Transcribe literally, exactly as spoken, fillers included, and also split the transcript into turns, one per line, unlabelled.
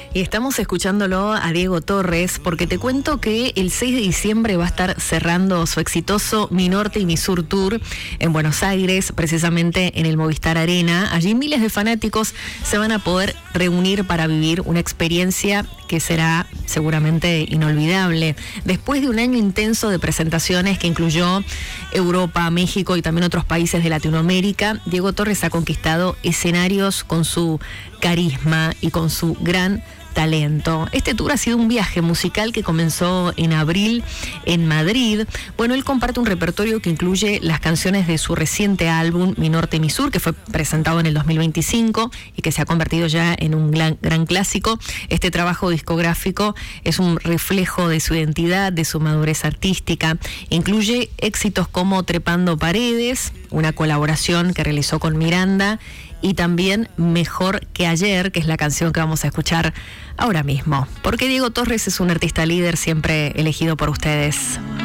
Y estamos escuchándolo a Diego Torres porque te cuento que el seis de diciembre va a estar cerrando su exitoso Mi Norte y Mi Sur Tour en Buenos Aires, precisamente en el Movistar Arena. Allí miles de fanáticos se van a poder reunir para vivir una experiencia que será seguramente inolvidable. Después de un año intenso de presentaciones que incluyó Europa, México y también otros países de Latinoamérica, Diego Torres ha conquistado escenarios con su carisma y con su gran talento. Este tour ha sido un viaje musical que comenzó en abril en Madrid. Bueno, él comparte un repertorio que incluye las canciones de su reciente álbum Mi Norte y Mi Sur, que fue presentado en el dos mil veinticinco y que se ha convertido ya en un gran, gran clásico. Este trabajo discográfico es un reflejo de su identidad, de su madurez artística. Incluye éxitos como Trepando Paredes, una colaboración que realizó con Miranda, y también Mejor que Ayer, que es la canción que vamos a escuchar ahora mismo. Porque Diego Torres es un artista líder siempre elegido por ustedes.